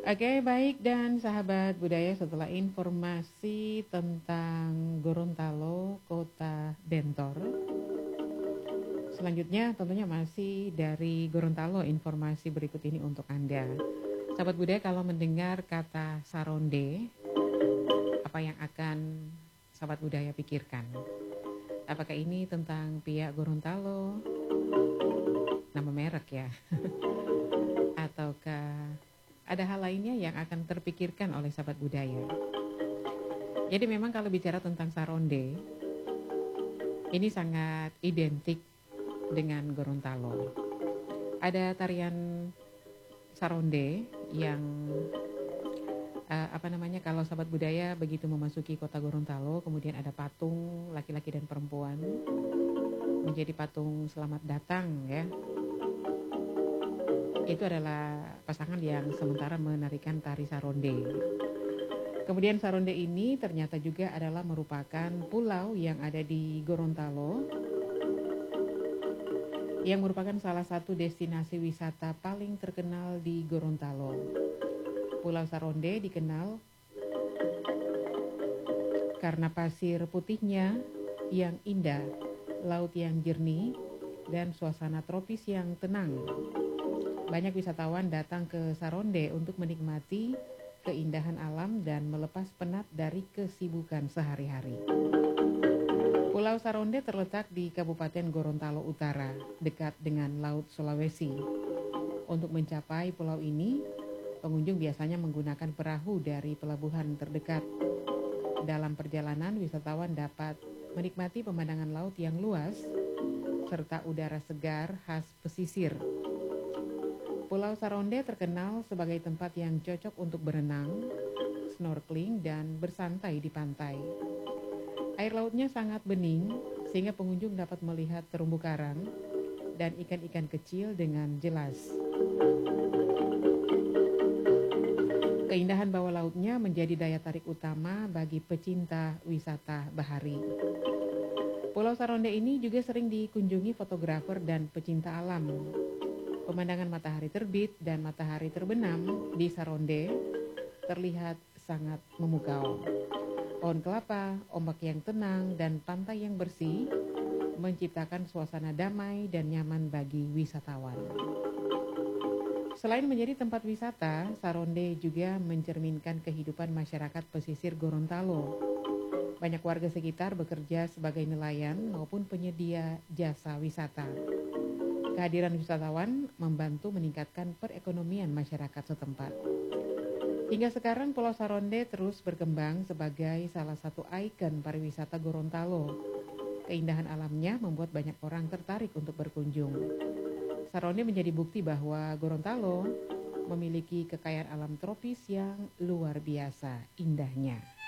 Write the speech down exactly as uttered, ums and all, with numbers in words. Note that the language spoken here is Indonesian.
Oke, baik dan sahabat budaya setelah informasi tentang Gorontalo, Kota Bentor. Selanjutnya tentunya masih dari Gorontalo informasi berikut ini untuk Anda. Sahabat budaya kalau mendengar kata Saronde, apa yang akan sahabat budaya pikirkan? Apakah ini tentang pihak Gorontalo? Nama merek ya? Ataukah ada hal lainnya yang akan terpikirkan oleh sahabat budaya? Jadi memang kalau bicara tentang Saronde, ini sangat identik dengan Gorontalo. Ada tarian Saronde yang uh, apa namanya kalau sahabat budaya begitu memasuki kota Gorontalo, kemudian ada patung laki-laki dan perempuan menjadi patung selamat datang ya. Itu adalah pasangan yang sementara menarikan tari Saronde. Kemudian Saronde ini ternyata juga adalah merupakan pulau yang ada di Gorontalo, yang merupakan salah satu destinasi wisata paling terkenal di Gorontalo. Pulau Saronde dikenal karena pasir putihnya yang indah, laut yang jernih, dan suasana tropis yang tenang. Banyak wisatawan datang ke Saronde untuk menikmati keindahan alam dan melepas penat dari kesibukan sehari-hari. Pulau Saronde terletak di Kabupaten Gorontalo Utara, dekat dengan Laut Sulawesi. Untuk mencapai pulau ini, pengunjung biasanya menggunakan perahu dari pelabuhan terdekat. Dalam perjalanan, wisatawan dapat menikmati pemandangan laut yang luas, serta udara segar khas pesisir. Pulau Saronde terkenal sebagai tempat yang cocok untuk berenang, snorkeling, dan bersantai di pantai. Air lautnya sangat bening, sehingga pengunjung dapat melihat terumbu karang dan ikan-ikan kecil dengan jelas. Keindahan bawah lautnya menjadi daya tarik utama bagi pecinta wisata bahari. Pulau Saronde ini juga sering dikunjungi fotografer dan pecinta alam. Pemandangan matahari terbit dan matahari terbenam di Saronde terlihat sangat memukau. Pohon kelapa, ombak yang tenang, dan pantai yang bersih menciptakan suasana damai dan nyaman bagi wisatawan. Selain menjadi tempat wisata, Saronde juga mencerminkan kehidupan masyarakat pesisir Gorontalo. Banyak warga sekitar bekerja sebagai nelayan maupun penyedia jasa wisata. Kehadiran wisatawan membantu meningkatkan perekonomian masyarakat setempat. Hingga sekarang Pulau Saronde terus berkembang sebagai salah satu ikon pariwisata Gorontalo. Keindahan alamnya membuat banyak orang tertarik untuk berkunjung. Saronde menjadi bukti bahwa Gorontalo memiliki kekayaan alam tropis yang luar biasa indahnya.